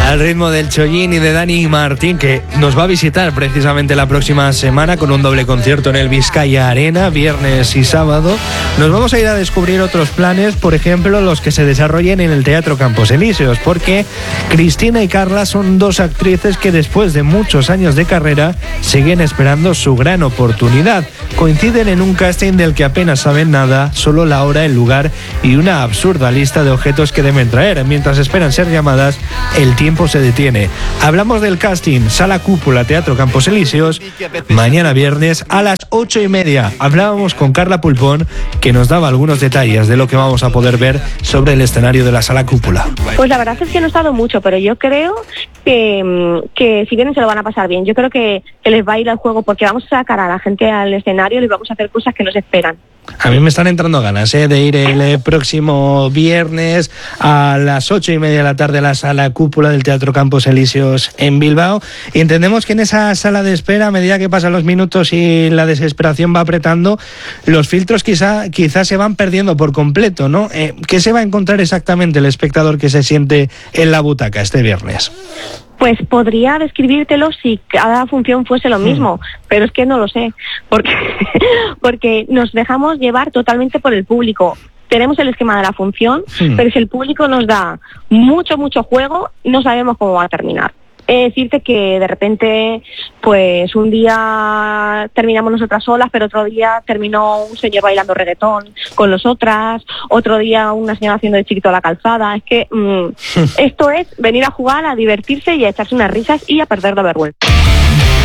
Al ritmo del Chollín y de Dani Martín, que nos va a visitar precisamente la próxima semana con un doble concierto en el Vizcaya Arena, viernes y sábado. Nos vamos a ir a descubrir otros planes, por ejemplo, los que se desarrollen en el Teatro Campos Elíseos, porque Cristina y Carla son dos actrices que después de muchos años de carrera siguen esperando su gran oportunidad. Coinciden en un casting del que apenas saben nada, solo la hora, el lugar y una absurda lista de objetos que deben traer. Mientras esperan ser llamadas, el tiempo se detiene. Hablamos del casting Sala Cúpula, Teatro Campos Elíseos, mañana viernes a las 8:30. Hablábamos con Carla Pulpón, que nos daba algunos detalles de lo que vamos a poder ver sobre el escenario de la Sala Cúpula. Pues la verdad es que no he estado mucho, pero yo creo que si vienen se lo van a pasar bien. Yo creo que les va a ir al juego, porque vamos a sacar a la gente al escenario y les vamos a hacer cosas que nos esperan. A mí me están entrando ganas de ir el próximo viernes a las 8:30 de la tarde a la Sala Cúpula del Teatro Campos Elíseos en Bilbao. Y entendemos que en esa sala de espera, a medida que pasan los minutos y la desesperación va apretando, los filtros quizás se van perdiendo por completo, ¿no? ¿Qué se va a encontrar exactamente el espectador que se siente en la butaca este viernes? Pues podría describírtelo si cada función fuese lo mismo, pero es que no lo sé, porque nos dejamos llevar totalmente por el público. Tenemos el esquema de la función, pero si el público nos da mucho juego, no sabemos cómo va a terminar. Decirte que de repente, pues un día terminamos nosotras solas, pero otro día terminó un señor bailando reggaetón con nosotras, otro día una señora haciendo de Chiquito a la calzada. Es que esto es venir a jugar, a divertirse y a echarse unas risas y a perder la vergüenza.